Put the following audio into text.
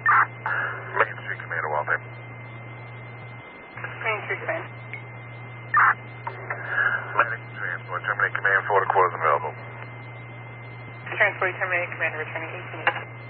Main Street Commander Walter. Main Street Command. Medic transport, terminate command, 4 quarters available. Transport, terminate, command, returning 18.